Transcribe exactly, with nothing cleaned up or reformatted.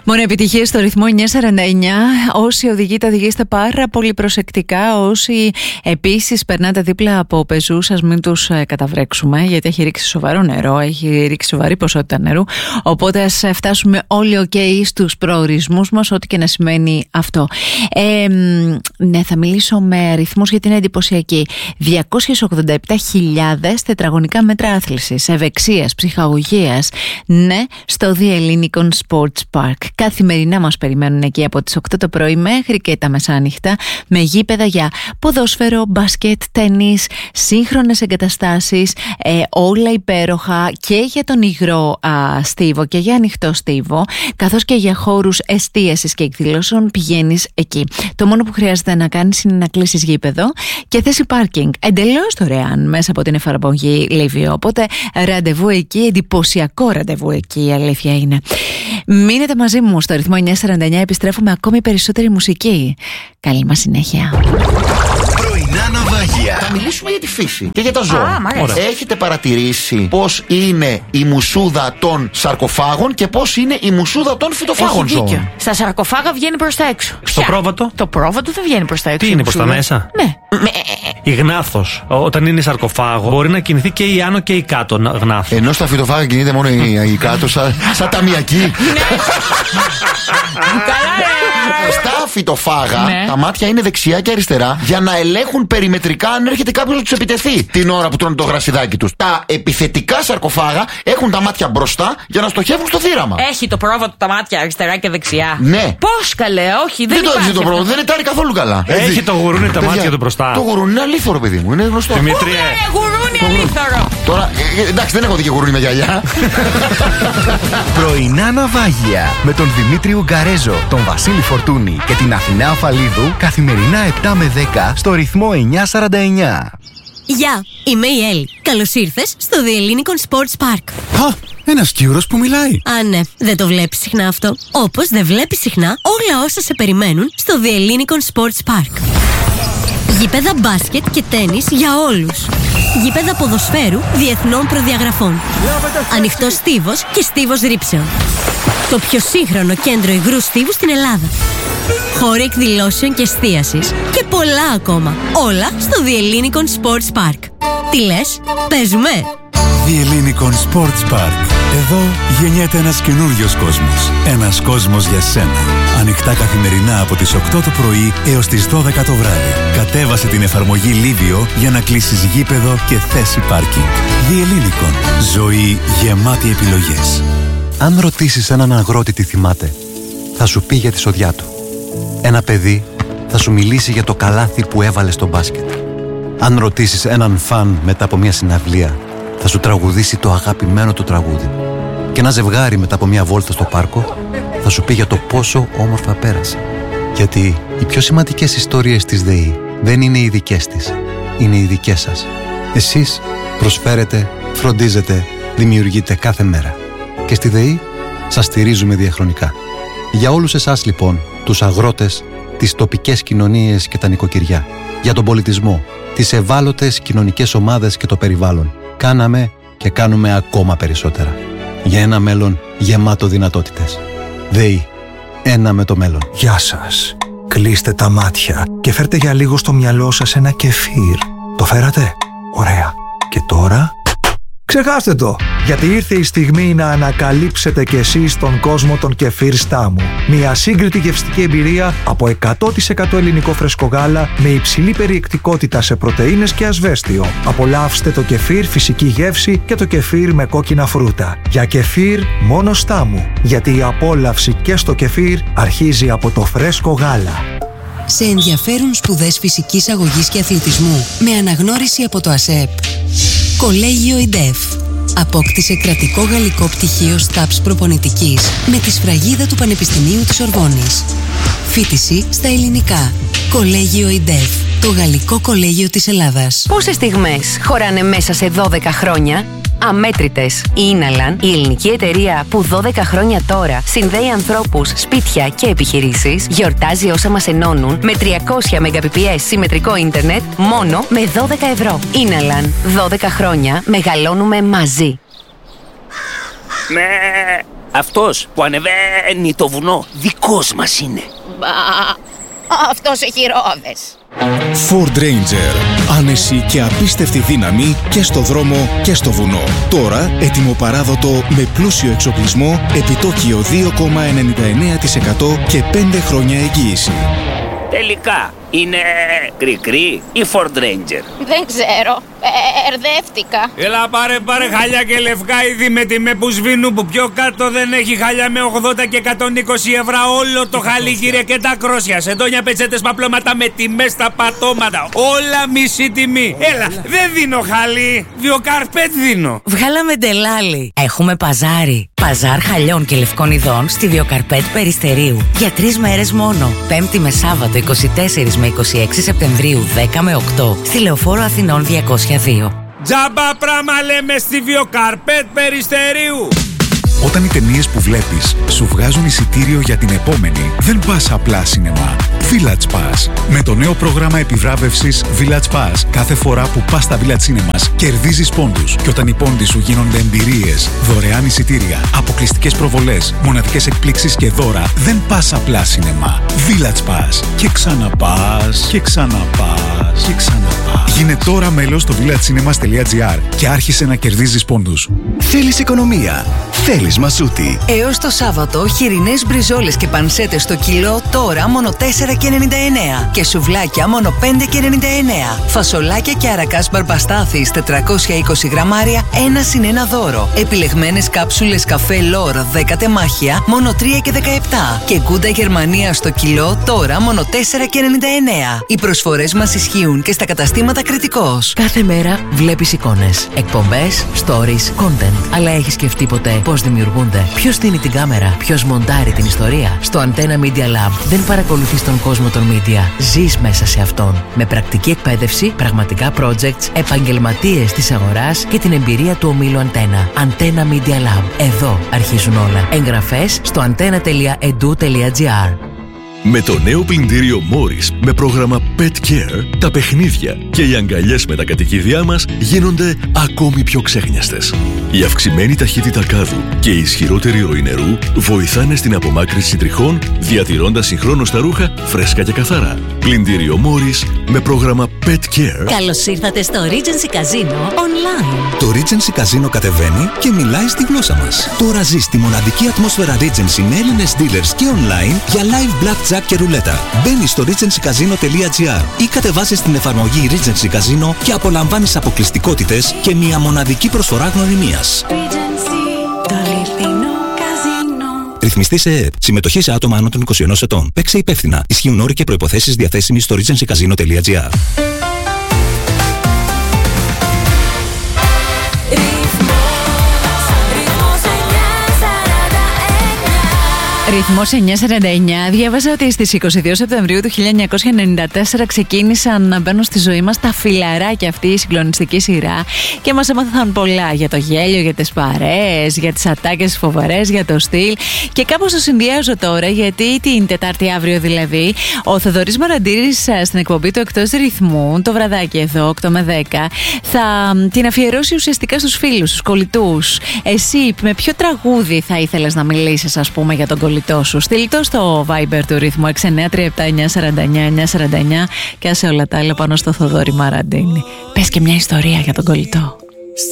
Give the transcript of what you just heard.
Μόνο επιτυχίες στο ρυθμό εννιακόσια σαράντα εννιά. Όσοι οδηγείτε, οδηγήστε πάρα πολύ προσεκτικά. Όσοι επίσης περνάτε δίπλα από πεζούς, σας μην τους καταβρέξουμε, γιατί έχει ρίξει σοβαρό νερό, έχει ρίξει σοβαρή ποσότητα νερού. Οπότε ας φτάσουμε όλοι ok στους προορισμούς μας, ό,τι και να σημαίνει αυτό. Ε, ναι, θα μιλήσω με αριθμούς γιατί είναι εντυπωσιακοί. διακόσιες ογδόντα επτά χιλιάδες τετραγωνικά μέτρα άθλησης, ευεξίας, ψυχαγωγίας. Ναι, στο The Ellinikon Sports Park. Καθημερινά μας περιμένουν εκεί από τις οκτώ το πρωί μέχρι και τα μεσάνυχτα, με γήπεδα για ποδόσφαιρο, μπάσκετ, τένις, σύγχρονες εγκαταστάσεις, ε, όλα υπέροχα και για τον υγρό α, στίβο και για ανοιχτό στίβο, καθώς και για χώρους εστίασης και εκδηλώσεων. Πηγαίνεις εκεί. Το μόνο που χρειάζεται να κάνεις είναι να κλείσεις γήπεδο και θέση πάρκινγκ εντελώς δωρεάν μέσα από την εφαρμογή Livio. Οπότε ραντεβού εκεί, εντυπωσιακό ραντεβού εκεί, η αλήθεια είναι. Μείνετε μαζί μου στο ρυθμό εννιακόσια σαράντα εννιά, επιστρέφουμε ακόμη περισσότερη μουσική. Καλή μας συνέχεια. Πρωινά ναυάγια. Θα μιλήσουμε για τη φύση και για τα ζώα. Α, Έχετε παρατηρήσει πώς είναι η μουσούδα των σαρκοφάγων και πώς είναι η μουσούδα των φυτοφάγων ζώων? Στα σαρκοφάγα βγαίνει προς τα έξω. Στο πρόβατο. Το πρόβατο δεν βγαίνει προς τα έξω. Τι είναι προς τα μέσα? Ναι. Η γνάθος, όταν είναι σαρκοφάγο, μπορεί να κινηθεί και η άνω και η κάτω γνάθο. Ενώ στα φυτοφάγα κινείται μόνο η, η κάτω, σαν σα ταμιακή. Στα φυτοφάγα ναι. τα μάτια είναι δεξιά και αριστερά για να ελέγχουν περιμετρικά αν έρχεται κάποιος να τους επιτεθεί την ώρα που τρώνε το γρασιδάκι τους. Τα επιθετικά σαρκοφάγα έχουν τα μάτια μπροστά για να στοχεύουν στο θύραμα. Έχει το πρόβατο τα μάτια αριστερά και δεξιά. Ναι. Πώς καλέ, όχι, δεν, Δεν το υπάρχει έχει το πρόβατο, δεν ετάρει καθόλου καλά. Έχει Έτσι. το γουρούνι τα Παιδιά, μάτια του μπροστά. Το γουρούνι είναι αλήθωρο, παιδί μου, είναι γνωστό. Δημήτριε. Ε, γουρούνι αλήθωρο. Τώρα, ε, εντάξει, δεν έχω δει και γουρούνι με γυαλιά. Πρωινά ναυάγια με τον Δημήτρη Ουγκαρέζο, τον Βασίλη Φορτούνη και την Αθηνά Αφαλίδου, καθημερινά επτά με δέκα στο ρυθμό εννιακόσια σαράντα εννιά. Γεια, είμαι η Έλλη. Καλώς ήρθες στο The Ellinikon Sports Park. Α, ένας Κύρος που μιλάει. Α, ναι, δεν το βλέπεις συχνά αυτό. Όπως δεν βλέπεις συχνά όλα όσα σε περιμένουν στο The Ellinikon Sports Park. Γήπεδα μπάσκετ και τένις για όλους. Γήπεδα ποδοσφαίρου διεθνών προδιαγραφών. Ανοιχτός στίβος και στίβος ρήψεων. Το πιο σύγχρονο κέντρο υγρού στίβου στην Ελλάδα. Χώροι εκδηλώσεων και εστίασης και πολλά ακόμα. Όλα στο The Ellinikon Sports Park. Τι λες, παίζουμε? The Ellinikon Sports Park. Εδώ γεννιέται ένας καινούριος κόσμος. Ένας κόσμος για σένα. Ανοιχτά καθημερινά από τις οκτώ το πρωί έως τις δώδεκα το βράδυ. Κατέβασε την εφαρμογή Livio για να κλείσεις γήπεδο και θέση πάρκινγκ. The Ellinikon. Ζωή γεμάτη επιλογές. Αν ρωτήσεις έναν αγρότη τι θυμάται, θα σου πει για τη σοδιά του. Ένα παιδί θα σου μιλήσει για το καλάθι που έβαλε στο μπάσκετ. Αν ρωτήσεις έναν φαν μετά από μια συναυλία, θα σου τραγουδήσει το αγαπημένο του τραγούδι. Και ένα ζευγάρι μετά από μια βόλτα στο πάρκο θα σου πει για το πόσο όμορφα πέρασε. Γιατί οι πιο σημαντικές ιστορίες της ΔΕΗ δεν είναι οι δικές της, είναι οι δικές σας. Εσείς προσφέρετε, φροντίζετε, δημιουργείτε κάθε μέρα. Και στη ΔΕΗ σας στηρίζουμε διαχρονικά. Για όλους εσάς λοιπόν, τους αγρότες, τις τοπικές κοινωνίες και τα νοικοκυριά, για τον πολιτισμό, τις ευάλωτες κοινωνικές ομάδες και το περιβάλλον, κάναμε και κάνουμε ακόμα περισσότερα. Για ένα μέλλον γεμάτο δυνατότητες. ΔΕΗ. Ένα με το μέλλον. Γεια σας. Κλείστε τα μάτια και φέρτε για λίγο στο μυαλό σας ένα κεφίρ. Το φέρατε? Ωραία. Και τώρα? Ξεχάστε το, γιατί ήρθε η στιγμή να ανακαλύψετε κι εσείς τον κόσμο των κεφίρ Στάμου. Μια σύγκριτη γευστική εμπειρία από εκατό τοις εκατό ελληνικό φρεσκογάλα με υψηλή περιεκτικότητα σε πρωτεΐνες και ασβέστιο. Απολαύστε το κεφίρ φυσική γεύση και το κεφίρ με κόκκινα φρούτα. Για κεφίρ μόνο Στάμου, γιατί η απόλαυση και στο κεφίρ αρχίζει από το φρέσκο γάλα. Σε ενδιαφέρουν σπουδές φυσικής αγωγής και αθλητισμού με αναγνώριση από το ΑΣΕΠ. Κολέγιο ΙΝΤΕΦ. Απόκτησε κρατικό γαλλικό πτυχίο ΣΤΑΠΣ προπονητικής με τη σφραγίδα του Πανεπιστημίου της Ορβόνης. Φοιτηση στα ελληνικά. Κολέγιο ΙΝΤΕΦ. Το γαλλικό κολέγιο της Ελλάδας. Πόσες στιγμές χωράνε μέσα σε δώδεκα χρόνια? Αμέτρητες. Η Ίναλαν, η ελληνική εταιρεία που δώδεκα χρόνια τώρα συνδέει ανθρώπους, σπίτια και επιχειρήσεις, γιορτάζει όσα μας ενώνουν με τριακόσια μεγαμπιτ συμμετρικό ίντερνετ μόνο με δώδεκα ευρώ. Ίναλαν. δώδεκα χρόνια μεγαλώνουμε μαζί. Ναι. Αυτός που ανεβαίνει το βουνό δικός μας είναι. Μπα, αυτός έχει ρόδες. Ford Ranger. Άνεση και απίστευτη δύναμη και στο δρόμο και στο βουνό. Τώρα έτοιμο παράδοτο με πλούσιο εξοπλισμό, επιτόκιο δύο κόμμα ενενήντα εννέα τοις εκατό και πέντε χρόνια εγγύηση. Τελικά, είναι κρικρή ή Ford Ranger? Δεν ξέρω. Ερδεύτηκα. Έλα πάρε πάρε χαλιά και λευκά είδη με τιμέ που σβήνουν, που πιο κάτω δεν έχει χαλιά με ογδόντα και εκατόν είκοσι ευρώ όλο το χαλί, κύριε, και τα κρόσια. Σεντόνια, πετσέτες, παπλώματα με τιμές στα πατώματα. Όλα μισή τιμή. Έλα, δεν δίνω χαλί. Βιοκαρπέτ δίνω. Βγάλαμε ντελάλι. Έχουμε παζάρι. Παζάρ χαλιών και λευκών ειδών στη Βιοκαρπέτ Περιστερίου. Για τρεις μέρες μόνο. Πέμπτη με Σάββατο είκοσι τέσσερα με είκοσι έξι Σεπτεμβρίου δέκα με οκτώ. Στη Λεωφόρο Αθηνών διακόσια δύο. Τζάμπα πράγμα λέμε στη Βιοκαρπέτ Περιστερίου. Όταν οι ταινίες που βλέπεις σου βγάζουν εισιτήριο για την επόμενη, δεν πας απλά σινεμά. Village Pass. Με το νέο πρόγραμμα επιβράβευσης Village Pass, κάθε φορά που πας στα Village Cinemas, κερδίζεις πόντους. Και όταν οι πόντοι σου γίνονται εμπειρίες, δωρεάν εισιτήρια, αποκλειστικές προβολές, μοναδικές εκπλήξεις και δώρα, δεν πας απλά σινεμά. Village Pass. Και ξαναπάς, και ξαναπάς, και ξαναπάς. Γίνε τώρα μέλος στο villagecinemas.gr και άρχισε να κερδίζεις πόντους. Θέλεις οικονομία. Θέλεις μασούτη. Έως το Σάββατο, χοιρινές μπριζόλες και πανσέτες στο κιλό τώρα μόνο τέσσερα και ενενήντα εννέα και σουβλάκια μόνο πέντε και ενενήντα εννέα. Φασολάκια και αρακάς μπαρμπαστάθης τετρακόσια είκοσι γραμμάρια, ένα συν ένα δώρο. Επιλεγμένες κάψουλες καφέ Λόρ δέκα τεμάχια μόνο τρία και δεκαεπτά και γκούντα Γερμανία στο κιλό τώρα μόνο τέσσερα και ενενήντα εννέα. Οι προσφορές μας ισχύουν και στα καταστήματα Κρητικός. Κάθε μέρα βλέπεις εικόνες, εκπομπές, stories, content. Αλλά έχεις σκεφτεί ποτέ πώς δημιουργούνται? Ποιος στείνει την κάμερα? Ποιος μοντάρει την ιστορία? Στο Antenna Media Lab δεν παρακολουθείς τον κόσμο των media. Ζεις μέσα σε αυτόν. Με πρακτική εκπαίδευση, πραγματικά projects, επαγγελματίες της αγοράς και την εμπειρία του ομίλου Antenna. Antenna Media Lab. Εδώ αρχίζουν όλα. Εγγραφές στο antenna τελεία e d u τελεία g r. Με το νέο πλυντήριο Morris με πρόγραμμα Pet Care, τα παιχνίδια και οι αγκαλιές με τα κατοικίδια μας γίνονται ακόμη πιο ξέχνιαστες. Η αυξημένη ταχύτητα κάδου και η ισχυρότερη ροή νερού βοηθάνε στην απομάκρυνση τριχών, διατηρώντας συγχρόνως τα ρούχα φρέσκα και καθαρά. Πλυντήριο Morris με πρόγραμμα Pet Care. Καλώς ήρθατε στο Regency Casino Online. Το Regency Casino κατεβαίνει και μιλάει στη γλώσσα μας. Τώρα ζεις τη μοναδική ατμόσφαιρα Regency με Έλληνες dealers και online για live blackjack και ρουλέτα. Μπαίνεις στο regency casino τελεία g r ή κατεβάζεις την εφαρμογή Regency Casino και απολαμβάνεις αποκλειστικότητες και μια μοναδική προσφορά γνωριμίας. Ρυθμιστή σε ΕΕΠ. Συμμετοχή σε άτομα άνω των είκοσι ενός ετών. Παίξε υπεύθυνα. Ισχύουν όροι και προϋποθέσεις διαθέσιμοι στο regency casino τελεία g r. Ρυθμός εννιακόσια σαράντα εννιά. Διάβαζα ότι στις είκοσι δύο Σεπτεμβρίου του χίλια εννιακόσια ενενήντα τέσσερα ξεκίνησαν να μπαίνουν στη ζωή μας τα φιλαράκια, αυτή η συγκλονιστική σειρά, και μας έμαθαν πολλά για το γέλιο, για τις παρέες, για τις ατάκες φοβερές, για το στυλ. Και κάπως το συνδυάζω τώρα, γιατί την Τετάρτη, αύριο δηλαδή, ο Θοδωρής Μαραντήρης στην εκπομπή του Εκτός Ρυθμού, το βραδάκι εδώ, οκτώ με δέκα, θα την αφιερώσει ουσιαστικά στους φίλους, στους κολλητούς. Εσύ με ποιο τραγούδι θα ήθελες να μιλήσεις, ας πούμε, για τον κολλητό σου? Στείλ το στο Viber του Ρυθμού έξι εννιά τρία επτά εννιά σαράντα εννιά εννιά σαράντα εννιά και άσε όλα τα άλλα πάνω στο Θοδωρή Μαραντίνη. Πες και μια ιστορία για τον κολλητό.